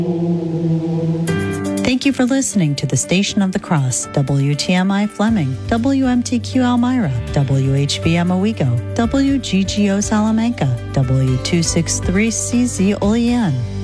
Thank you for listening to the Station of the Cross, WTMI Fleming, WMTQ Elmira, WHVM Owego, WGGO Salamanca, W263CZ Olean,